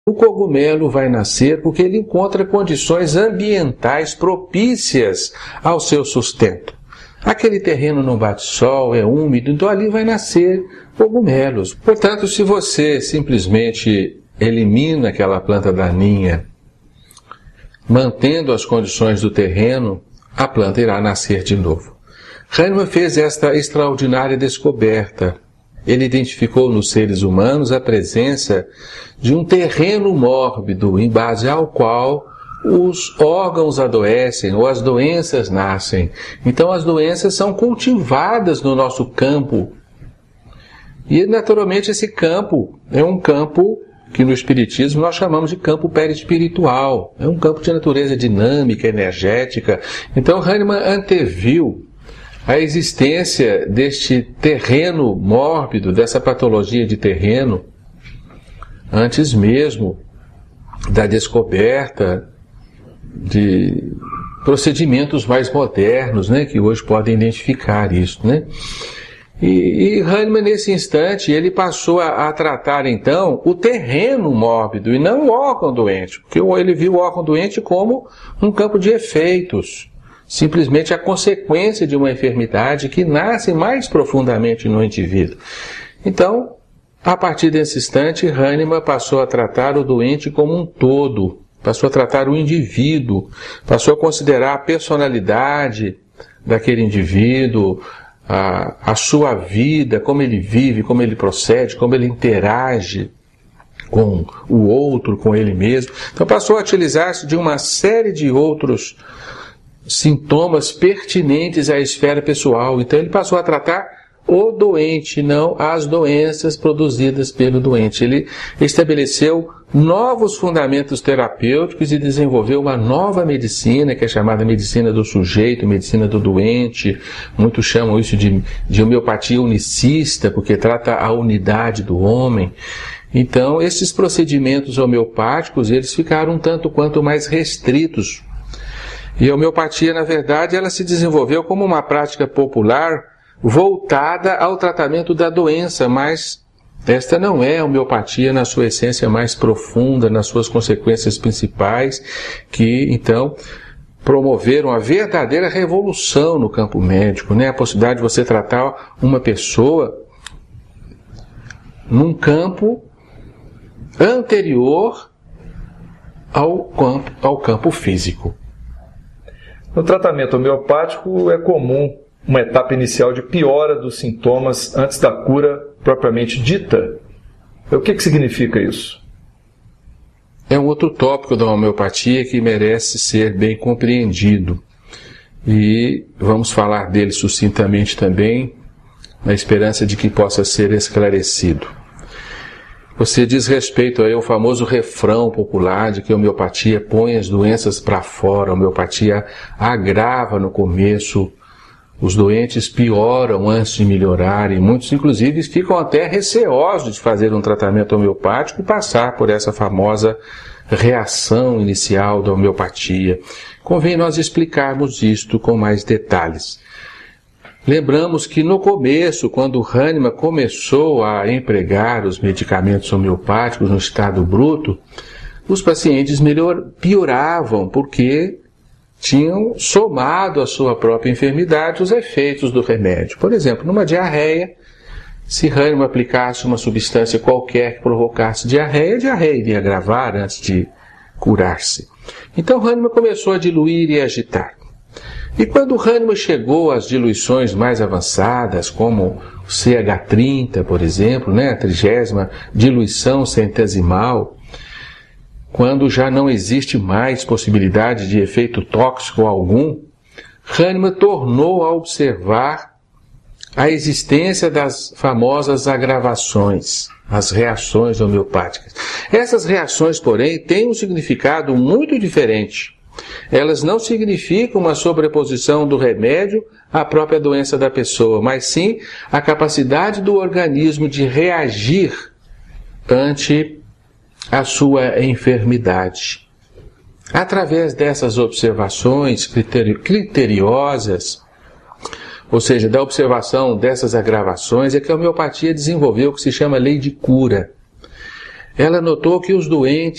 O cogumelo vai nascer porque ele encontra condições ambientais propícias ao seu sustento. Aquele terreno não bate sol, é úmido, então ali vai nascer cogumelos. Portanto, se você simplesmente elimina aquela planta daninha, mantendo as condições do terreno, a planta irá nascer de novo. Hahnemann fez esta extraordinária descoberta. Ele identificou nos seres humanos a presença de um terreno mórbido em base ao qual os órgãos adoecem ou as doenças nascem. Então as doenças são cultivadas no nosso campo. E naturalmente esse campo é um campo que no Espiritismo nós chamamos de campo perispiritual. É um campo de natureza dinâmica, energética. Então Hahnemann anteviu a existência deste terreno mórbido, dessa patologia de terreno, antes mesmo da descoberta de procedimentos mais modernos, né, que hoje podem identificar isso, né? E Hahnemann, nesse instante, ele passou a tratar, então, o terreno mórbido e não o órgão doente, porque ele viu o órgão doente como um campo de efeitos, simplesmente a consequência de uma enfermidade que nasce mais profundamente no indivíduo. Então, a partir desse instante, Hahnemann passou a tratar o doente como um todo, passou a tratar o indivíduo, passou a considerar a personalidade daquele indivíduo, a sua vida, como ele vive, como ele procede, como ele interage com o outro, com ele mesmo. Então passou a utilizar-se de uma série de outros sintomas pertinentes à esfera pessoal. Então ele passou a tratar o doente, não as doenças produzidas pelo doente. Ele estabeleceu novos fundamentos terapêuticos e desenvolveu uma nova medicina, que é chamada medicina do sujeito, medicina do doente. Muitos chamam isso de homeopatia unicista, porque trata a unidade do homem. Então, esses procedimentos homeopáticos, eles ficaram um tanto quanto mais restritos. E a homeopatia, na verdade, ela se desenvolveu como uma prática popular voltada ao tratamento da doença, mas esta não é a homeopatia na sua essência mais profunda, nas suas consequências principais, que então promoveram a verdadeira revolução no campo médico, né? A possibilidade de você tratar uma pessoa num campo anterior ao campo físico. No tratamento homeopático é comum uma etapa inicial de piora dos sintomas antes da cura propriamente dita. O que significa isso? É um outro tópico da homeopatia que merece ser bem compreendido. E vamos falar dele sucintamente também, na esperança de que possa ser esclarecido. Você diz respeito aí ao famoso refrão popular de que a homeopatia põe as doenças para fora, a homeopatia agrava no começo, os doentes pioram antes de melhorarem, muitos inclusive ficam até receosos de fazer um tratamento homeopático e passar por essa famosa reação inicial da homeopatia. Convém nós explicarmos isto com mais detalhes. Lembramos que no começo, quando Hahnemann começou a empregar os medicamentos homeopáticos no estado bruto, os pacientes pioravam porque tinham somado à sua própria enfermidade os efeitos do remédio. Por exemplo, numa diarreia, se Hahnemann aplicasse uma substância qualquer que provocasse diarreia, a diarreia iria agravar antes de curar-se. Então Hahnemann começou a diluir e agitar. E quando Hahnemann chegou às diluições mais avançadas, como o CH30, por exemplo, a 30ª diluição centesimal, quando já não existe mais possibilidade de efeito tóxico algum, Hahnemann tornou a observar a existência das famosas agravações, as reações homeopáticas. Essas reações, porém, têm um significado muito diferente. Elas não significam uma sobreposição do remédio à própria doença da pessoa, mas sim a capacidade do organismo de reagir ante a sua enfermidade. Através dessas observações criteriosas, ou seja, da observação dessas agravações, é que a homeopatia desenvolveu o que se chama lei de cura. Ela notou que os doentes